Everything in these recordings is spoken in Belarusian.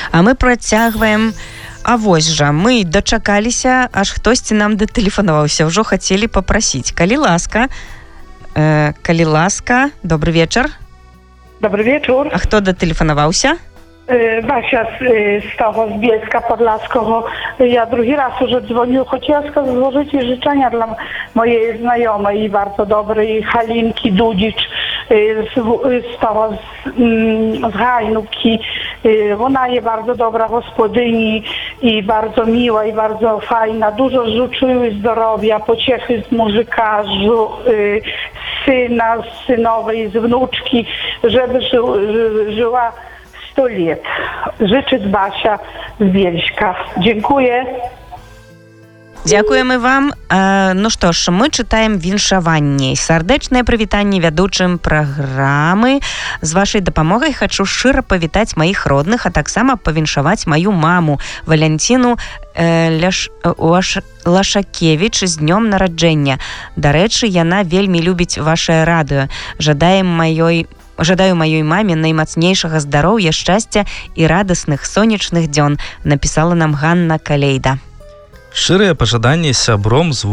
А мы працягваем. А вось жа, мы дачакаліся, аж хтосьці нам датэлефанаваўся, ўжо хацелі папрасіць. Калі ласка, добрый вечар. Добрый вечер. А хто датэлефанаваўся? Basia z Bielska Podlaskiego. Ja drugi raz już dzwonił. Chciałam złożyć życzenia dla mojej znajomej i bardzo dobrej Halinki Dudzicz z Hajnówki. Ona jest bardzo dobra gospodyni i bardzo miła i bardzo fajna. Dużo życzyły zdrowia, pociechy z muzykarzu, syna, z synowej, z wnuczki, żeby żyła 100 lat. Życzy Basia z Bielska. Dziękuję. Дзякуем і вам. Ну што ж, мы чытаем віншаванні. Сардэчнае прывітанне вядучым праграмы. З вашай дапамогай хачу шчыра павітаць маіх родных, а таксама павіншаваць маю маму Валянціну Лашакевіч з днём нараджэння. Дарэчы, яна вельмі любіць вашае радыё. Жадаю маёй маме наймацнейшага здароўя, шчасця і радасных сонечных дзён, напісала нам Ганна Калейда. Шчырыя пажаданні сябрам з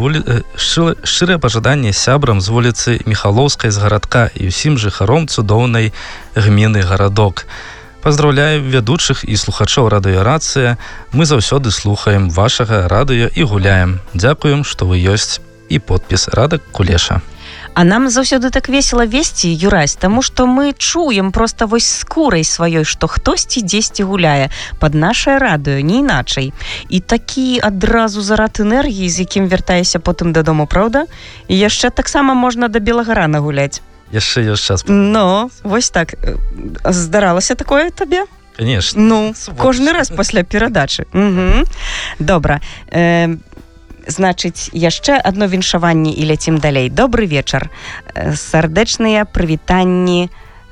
вуліцы Міхалоўскай з гарадка і ўсім жыхаром цудоўнай гміны гарадок. Паздраўляю вядучых і слухачоў радыёрацыя. Мы заўсёды слухаем вашага радыё і гуляем. Дзякуем, што вы ёсць. І подпіс Радак Кулеша. А нам заўсёды так весела весці, Юрась, таму што мы чуем проста вось скурай сваёй, што хтосьці дзесьці гуляе пад нашае радыё, не іначай. І такі адразу зарад энергіі, з якім вяртаешся потым дадому, праўда? І яшчэ таксама можна да белага рана гуляць. Яшчэ ёсць час. Ну, вось так. Здаралася такое табе? Конечно. Ну, кожны раз пасля перадачы. Добра. Значыць, яшчэ адно віншаванне і ляцім далей. Добры вечар. Сардэчныя прывітанні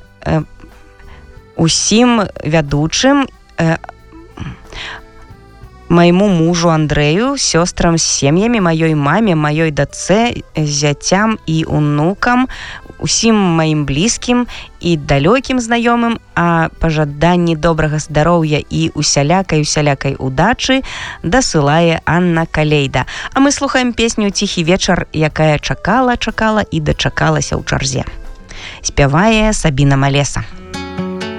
усім вядучым, майму мужу Андрэю, сёстрам з сем'ямі, маёй маме, маёй дачцэ, зяцям і унукам, усім маім блізкім і далёкім знаёмым, а пажаданні добрага здароўя і усялякай удачы дасылае Анна Калейда. А мы слухаем песню «Ціхі вечар», якая чакала і дачакалася ў чарзе. Спявае Сабіна Малеса.